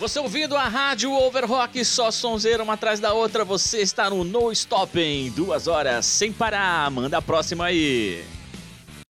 Você ouvindo a Rádio Overrock, só sonzeira uma atrás da outra, você está no No Stopping, 2 horas sem parar, manda a próxima aí.